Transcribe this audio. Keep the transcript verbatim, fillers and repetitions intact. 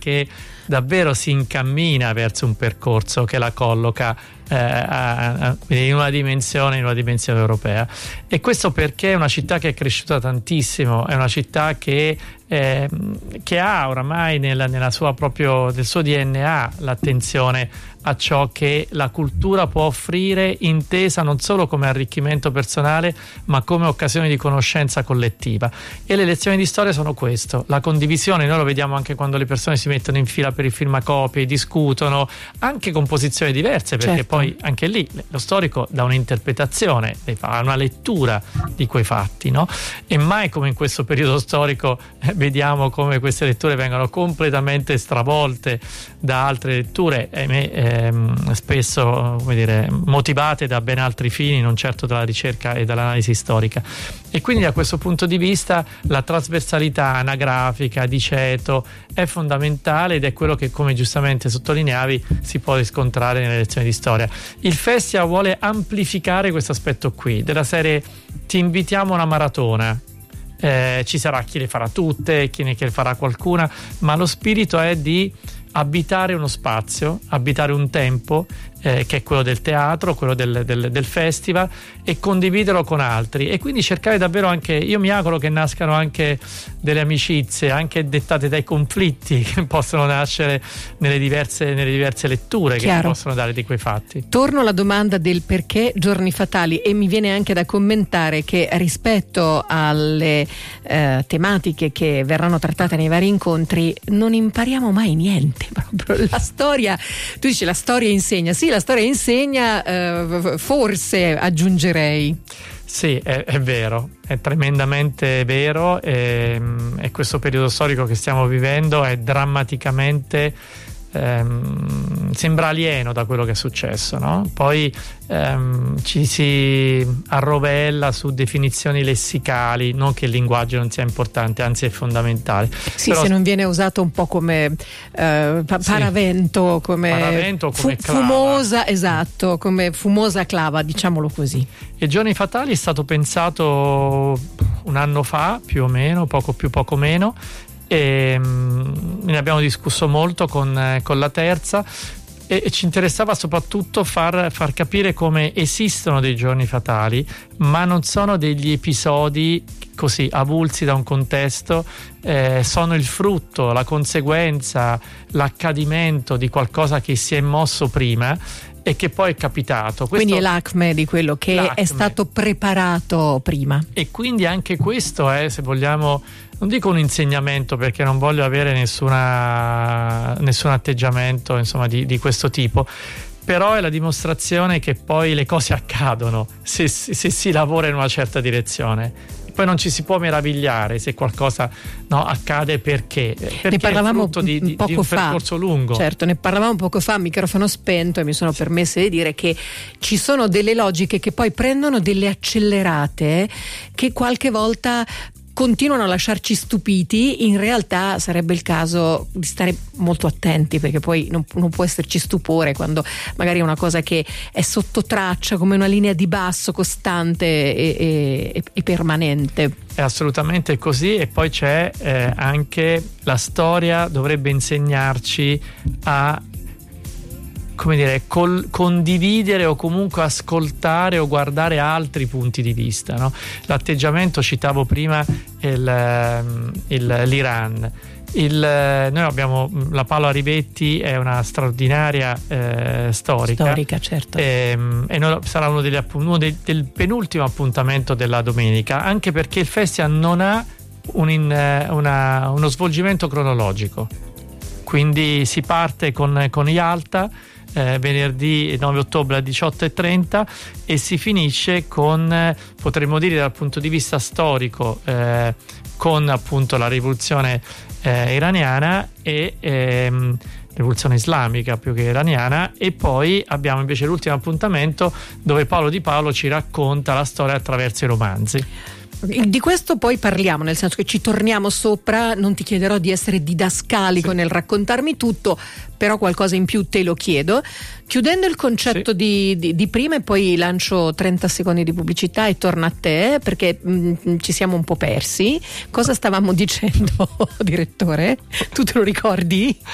che davvero si incammina verso un percorso che la colloca eh, a, a, in una dimensione in una dimensione europea. E questo perché è una città che è cresciuta tantissimo, è una città che eh, che ha oramai nella, nella sua proprio del suo D N A l'attenzione a ciò che la cultura può offrire, intesa non solo come arricchimento personale ma come occasione di conoscenza collettiva. E le lezioni di storia sono questo, la condivisione. Noi lo vediamo anche quando le persone si mettono in fila per il firmacopie, discutono anche con posizioni diverse, perché certo. Poi anche lì lo storico dà un'interpretazione, fa una lettura di quei fatti, no? E mai come in questo periodo storico eh, vediamo come queste letture vengono completamente stravolte da altre letture, ahimè, ehm, spesso come dire, motivate da ben altri fini, non certo dalla ricerca e dall'analisi storica. E quindi da questo punto di vista la trasversalità anagrafica di Ceto è fondamentale ed è quello che, come giustamente sottolineavi, si può riscontrare nelle lezioni di storia. Il festival vuole amplificare questo aspetto qui, della serie ti invitiamo a una maratona. Eh, ci sarà chi le farà tutte, chi ne che farà qualcuna, ma lo spirito è di abitare uno spazio, abitare un tempo eh, che è quello del teatro, quello del, del, del festival, e condividerlo con altri, e quindi cercare davvero anche, io mi auguro che nascano anche delle amicizie anche dettate dai conflitti che possono nascere nelle diverse, nelle diverse letture Chiaro. Che si possono dare di quei fatti. Torno alla domanda del perché Giorni Fatali, e mi viene anche da commentare che rispetto alle eh, tematiche che verranno trattate nei vari incontri non impariamo mai niente. Proprio la storia, tu dici la storia insegna, sì, la storia insegna, eh, forse aggiungerei. Sì, è, è vero, è tremendamente vero, e, e questo periodo storico che stiamo vivendo è drammaticamente ehm, sembra alieno da quello che è successo, no? Poi ehm, ci si arrovella su definizioni lessicali, non che il linguaggio non sia importante, anzi è fondamentale. Sì, però, se non viene usato un po' come eh, pa- sì, paravento, come, paravento, come fu- fumosa, esatto, come fumosa clava, diciamolo così. E Giorni Fatali è stato pensato un anno fa, più o meno, poco più, poco meno, e mh, ne abbiamo discusso molto con, eh, con la terza, e, e ci interessava soprattutto far, far capire come esistono dei giorni fatali, ma non sono degli episodi così avulsi da un contesto, eh, sono il frutto, la conseguenza, l'accadimento di qualcosa che si è mosso prima e che poi è capitato. Questo, quindi è l'acme di quello che l'acme. È stato preparato prima. E quindi anche questo è, se vogliamo, non dico un insegnamento perché non voglio avere nessuna, nessun atteggiamento insomma di, di questo tipo, però è la dimostrazione che poi le cose accadono se, se si lavora in una certa direzione. Poi non ci si può meravigliare se qualcosa no, accade perché, perché ne parlavamo è frutto di, di, poco di un fa. percorso lungo. Certo, ne parlavamo poco fa a microfono spento, e mi sono permessa di dire che ci sono delle logiche che poi prendono delle accelerate che qualche volta continuano a lasciarci stupiti. In realtà sarebbe il caso di stare molto attenti, perché poi non, non può esserci stupore quando magari è una cosa che è sotto traccia, come una linea di basso costante e, e, e permanente. È assolutamente così. E poi c'è eh, anche la storia dovrebbe insegnarci a, come dire, col, condividere o comunque ascoltare o guardare altri punti di vista, no? L'atteggiamento, citavo prima il, il, l'Iran. Il, noi abbiamo la Paola Rivetti, è una straordinaria eh, storica, storica certo. e, e noi, sarà uno, degli, uno dei, del penultimo appuntamento della domenica, anche perché il festival non ha un in, una, uno svolgimento cronologico, quindi si parte con, con Yalta Eh, venerdì nove ottobre alle diciotto e trenta e si finisce con, eh, potremmo dire dal punto di vista storico, eh, con appunto la rivoluzione eh, iraniana e ehm, rivoluzione islamica più che iraniana, e poi abbiamo invece l'ultimo appuntamento dove Paolo Di Paolo ci racconta la storia attraverso i romanzi. Di questo poi parliamo, nel senso che ci torniamo sopra. Non ti chiederò di essere didascalico sì. nel raccontarmi tutto, però qualcosa in più te lo chiedo. Chiudendo il concetto sì. di, di, di prima, e poi lancio trenta secondi di pubblicità e torno a te, perché mh, ci siamo un po' persi. Cosa stavamo dicendo, direttore? Tu te lo ricordi?